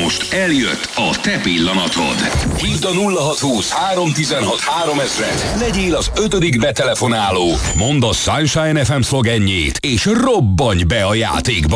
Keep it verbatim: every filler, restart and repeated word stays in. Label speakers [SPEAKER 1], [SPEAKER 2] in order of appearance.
[SPEAKER 1] Most eljött a te pillanatod. Hívd a nulla hatszázhúsz háromszáztizenhat háromezret. Legyél az ötödik betelefonáló. Mondd a Sunshine ef em szlogenjét, és robbanj be a játékba.